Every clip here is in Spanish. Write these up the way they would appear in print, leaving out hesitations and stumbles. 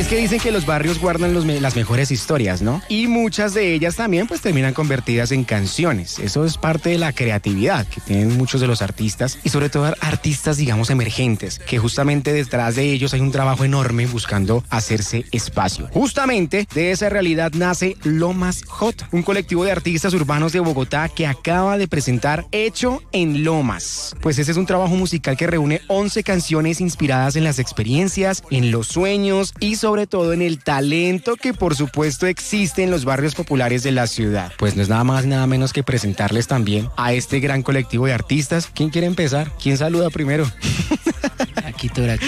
Es que dicen que los barrios guardan las mejores historias, ¿no? Y muchas de ellas también pues terminan convertidas en canciones. Eso es parte de la creatividad que tienen muchos de los artistas y sobre todo artistas, digamos, emergentes, que justamente detrás de ellos hay un trabajo enorme buscando hacerse espacio. Justamente de esa realidad nace Lomas Hot, un colectivo de artistas urbanos de Bogotá que acaba de presentar Hecho en Lomas. Pues ese es un trabajo musical que reúne 11 canciones inspiradas en las experiencias, en los sueños y sobre todo en el talento que por supuesto existe en los barrios populares de la ciudad. Pues no es nada más nada menos que presentarles también a este gran colectivo de artistas. ¿Quién quiere empezar? ¿Quién saluda primero? Aquí.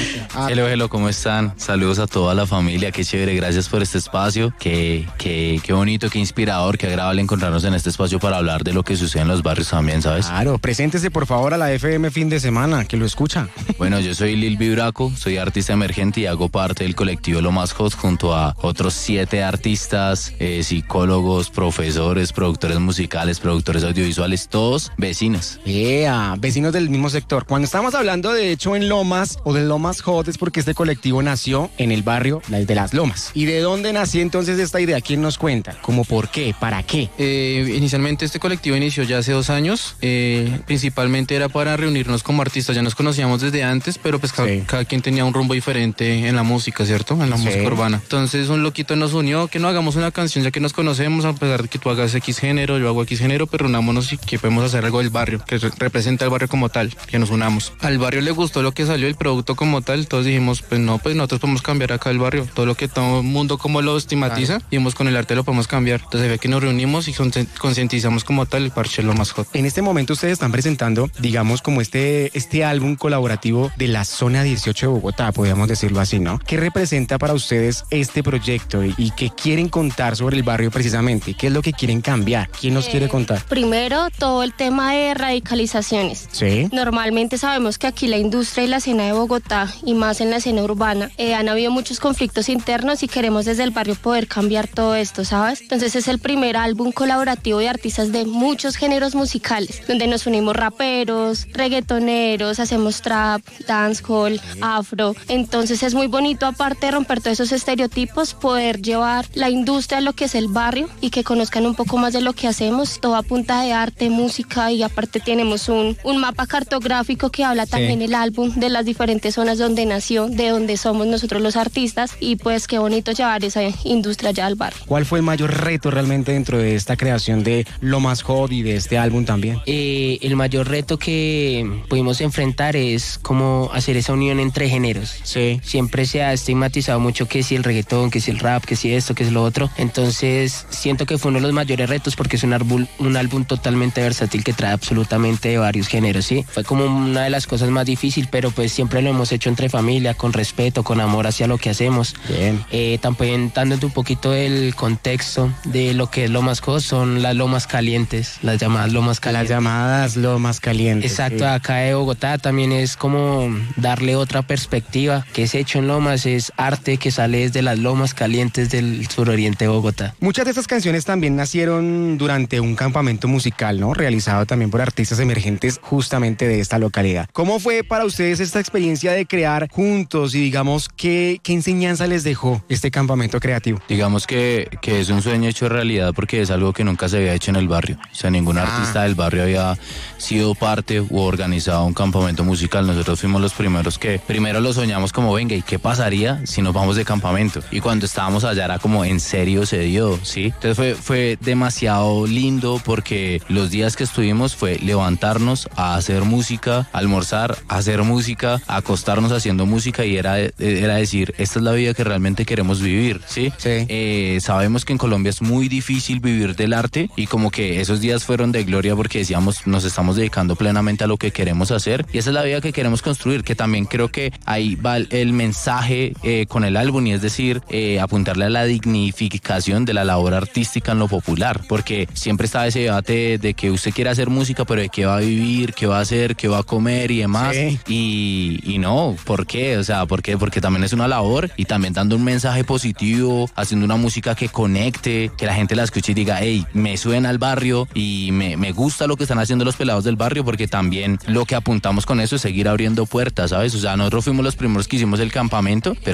Hello, ¿cómo están? Saludos a toda la familia, qué chévere, gracias por este espacio, qué bonito, qué inspirador, qué agradable encontrarnos en este espacio para hablar de lo que sucede en los barrios también, ¿sabes? Claro, preséntese por favor a la FM Fin de Semana, que lo escucha. Bueno, yo soy Lil Vibraco, soy artista emergente y hago parte del colectivo Lomas Hot junto a otros 7 artistas, psicólogos, profesores, productores musicales, productores audiovisuales, todos vecinos. Vecinos del mismo sector. Cuando estamos hablando de Hecho en Lomas o de Lomas Hot es porque este colectivo nació en el barrio de Las Lomas. ¿Y de dónde nació entonces esta idea? ¿Quién nos cuenta? ¿Cómo por qué? ¿Para qué? Inicialmente este colectivo inició ya hace 2 años. Principalmente era para reunirnos como artistas. Ya nos conocíamos desde antes, pero pues cada quien tenía un rumbo diferente en la música, ¿cierto? En la música urbana. Entonces un loquito nos unió, que no hagamos una canción ya que nos conocemos, a pesar de que tú hagas X género, yo hago X género, pero unámonos y que podemos hacer algo del barrio, que representa al barrio como tal, que nos unamos. Al barrio le gustó lo que salió, el producto como tal, todos dijimos, pues nosotros podemos cambiar acá el barrio, todo lo que todo el mundo como lo estigmatiza, dijimos con el arte lo podemos cambiar. Entonces ve que nos reunimos y concientizamos como tal el parche Lomas Hot. En este momento ustedes están presentando, digamos, como este álbum colaborativo de la zona 18 de Bogotá, podríamos decirlo así, ¿no? ¿Qué representa para ustedes este proyecto y qué quieren contar sobre el barrio precisamente? ¿Qué es lo que quieren cambiar? ¿Quién nos quiere contar? Primero, todo el tema de radicalizaciones. Sí. Normalmente sabemos que aquí la industria y la escena de Bogotá, y más en la escena urbana, han habido muchos conflictos internos y queremos desde el barrio poder cambiar todo esto, ¿sabes? Entonces es el primer álbum colaborativo de artistas de muchos géneros musicales, donde nos unimos raperos, reggaetoneros, hacemos trap, dancehall, afro. Entonces es muy bonito, aparte de romper todos esos estereotipos, poder llevar la industria a lo que es el barrio y que conozcan un poco más de lo que hacemos, todo a punta de arte, música, y aparte tenemos un mapa cartográfico que habla también el álbum de las diferentes zonas donde nació, de donde somos nosotros los artistas, y pues qué bonito llevar esa industria ya al barrio. ¿Cuál fue el mayor reto realmente dentro de esta creación de Lomas Hot y de este álbum también? El mayor reto que pudimos enfrentar es cómo hacer esa unión entre géneros. Sí. Siempre se ha estigmatizado mucho que si el reggaetón, que si el rap, que si esto, que si lo otro. Entonces siento que fue uno de los mayores retos porque es un álbum totalmente versátil que trae absolutamente de varios géneros, ¿sí? Fue como una de las cosas más difíciles, pero pues siempre lo hemos hecho entre familia, con respeto, con amor hacia lo que hacemos. Bien. También dándote un poquito del contexto de lo que es Lomas Hot, son las lomas calientes, las llamadas lomas calientes. Las llamadas lomas calientes. Exacto, sí. Acá de Bogotá también es como darle otra perspectiva, que es Hecho en Lomas, es arte que sale desde las lomas calientes del suroriente de Bogotá. Muchas de estas canciones también nacieron durante un campamento musical, ¿no? Realizado también por artistas emergentes justamente de esta localidad. ¿Cómo fue para ustedes esta experiencia de crear juntos y digamos qué enseñanza les dejó este campamento creativo? Digamos que es un sueño hecho realidad porque es algo que nunca se había hecho en el barrio. O sea, ningún artista del barrio había sido parte u organizado un campamento musical. Nosotros fuimos los primeros que primero lo soñamos como, venga, ¿y qué pasaría si nos vamos de campamento? Y cuando estábamos allá era como, en serio se dio, ¿sí? Entonces fue demasiado lindo porque los días que estuvimos fue levantarnos a hacer música, almorzar, hacer música, acostarnos haciendo música y era decir, esta es la vida que realmente queremos vivir, ¿sí? Sí. Sabemos que en Colombia es muy difícil vivir del arte y como que esos días fueron de gloria porque decíamos, nos estamos dedicando plenamente a lo que queremos hacer y esa es la vida que queremos construir, que también creo que ahí va el mensaje con el álbum y es decir, apuntarle a la dignificación de la labor artística en lo popular, porque siempre está ese debate de que usted quiere hacer música, pero de qué va a vivir, qué va a hacer, qué va a comer y demás. Sí. Y no, ¿por qué? O sea, ¿por qué? Porque también es una labor y también dando un mensaje positivo, haciendo una música que conecte, que la gente la escuche y diga, hey, me suena al barrio y me gusta lo que están haciendo los pelados del barrio, porque también lo que apuntamos con eso es seguir abriendo puertas, ¿sabes? O sea, nosotros fuimos los primeros que hicimos el campamento, pero ya queremos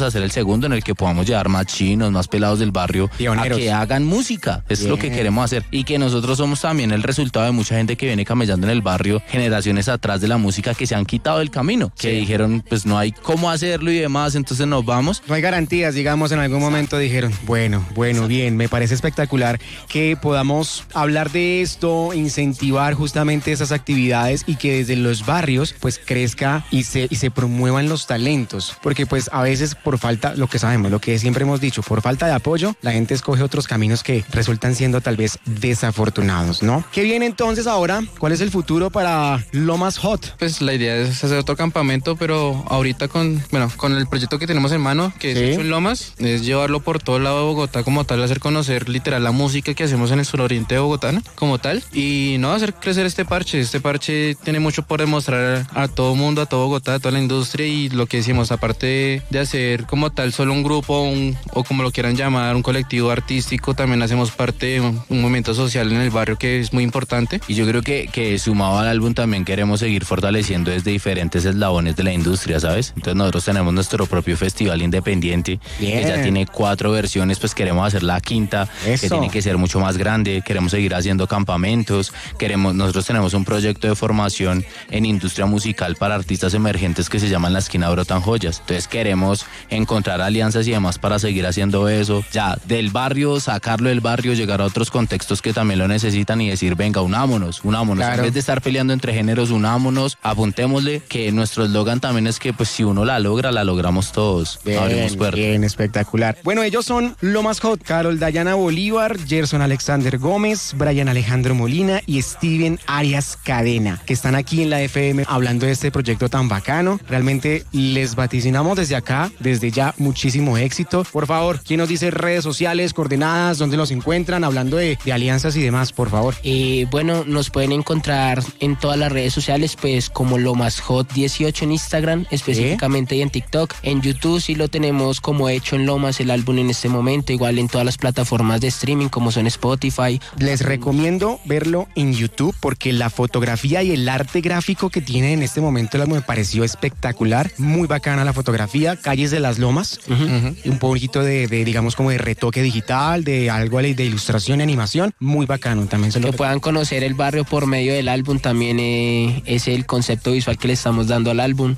queremos hacer el segundo en el que podamos llevar más chinos, más pelados del barrio pioneros, a que hagan música. Es lo que queremos hacer. Y que nosotros somos también el resultado de mucha gente que viene camellando en el barrio generaciones atrás de la música, que se han quitado del camino, que dijeron pues no hay cómo hacerlo y demás, entonces nos vamos. No hay garantías, digamos, en algún momento dijeron, bueno, bien, me parece espectacular que podamos hablar de esto, incentivar justamente esas actividades y que desde los barrios pues crezca y se promuevan los talentos, porque pues a veces por falta, lo que sabemos, lo que siempre hemos dicho, por falta de apoyo, la gente escoge otros caminos que resultan siendo tal vez desafortunados, ¿no? ¿Qué viene entonces ahora? ¿Cuál es el futuro para Lomas Hot? Pues la idea es hacer otro campamento, pero ahorita con el proyecto que tenemos en mano, que es hecho en Lomas, es llevarlo por todo el lado de Bogotá como tal, hacer conocer literal la música que hacemos en el suroriente de Bogotá, ¿no? Como tal, y no hacer crecer este parche. Este parche tiene mucho por demostrar a todo mundo, a todo Bogotá, a toda la industria, y lo que decimos, aparte de hacer como tal solo un grupo, o como lo quieran llamar, un colectivo artístico, también hacemos parte de un movimiento social en el barrio que es muy importante. Y yo creo que sumado al álbum también queremos seguir fortaleciendo desde diferentes eslabones de la industria, ¿sabes? Entonces nosotros tenemos nuestro propio festival independiente, que ya tiene 4 versiones, pues queremos hacer la quinta, que tiene que ser mucho más grande. Queremos seguir haciendo campamentos, nosotros tenemos un proyecto de formación en industria musical para artistas emergentes que se llama En la Esquina Brotan Joyas. Entonces queremos encontrar alianzas y demás para seguir haciendo eso, ya del barrio, sacarlo del barrio, llegar a otros contextos que también lo necesitan y decir, venga, unámonos, claro. En vez de estar peleando entre géneros, unámonos, apuntémosle, que nuestro eslogan también es que pues si uno la logra, la logramos todos. Abrimos puertas. Bien, espectacular. Bueno, ellos son Lomas Hot, Carol Dayana Bolívar, Gerson Alexander Gómez, Brian Alejandro Molina y Steven Arias Cadena, que están aquí en la FM hablando de este proyecto tan bacano. Realmente les vaticinamos desde acá, desde ya, muchísimo éxito. Por favor, ¿quién nos dice redes sociales, coordenadas, dónde los encuentran, hablando de alianzas y demás, por favor? Bueno, nos pueden encontrar en todas las redes sociales, pues como Lomas Hot 18 en Instagram, específicamente, y en TikTok. En YouTube sí lo tenemos como Hecho en Lomas, el álbum en este momento, igual en todas las plataformas de streaming como son Spotify. Les recomiendo verlo en YouTube porque la fotografía y el arte gráfico que tiene en este momento el álbum me pareció espectacular, muy bacana la fotografía, calles de las Lomas, un poquito de digamos como de retoque digital, de algo de ilustración y animación, muy bacano. También que puedan conocer el barrio por medio del álbum también es el concepto visual que le estamos dando al álbum.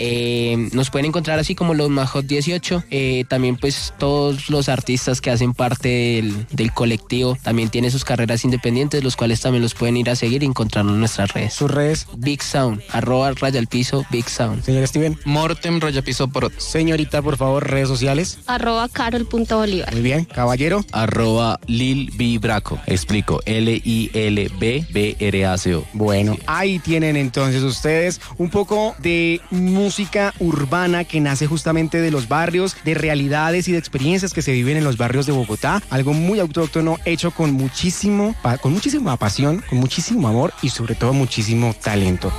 Nos pueden encontrar así como Lomas Hot 18, también pues todos los artistas que hacen parte del colectivo también tienen sus carreras independientes, los cuales también los pueden ir a seguir y encontrar en nuestras redes. ¿Sus redes? Big Sound, @rayalpiso Big Sound. Señor Steven. Mortem Rayapiso Prot. Señorita, por favor, redes sociales. @carol.bolívar. Muy bien, caballero. @lilbibraco. Explico, LILBBRACO. Bueno, ahí tienen entonces ustedes un poco de música urbana que nace justamente de los barrios, de realidades y de experiencias que se viven en los barrios de Bogotá. Algo muy autóctono, hecho con muchísima pasión, con muchísimo amor y sobre todo muchísimo talento.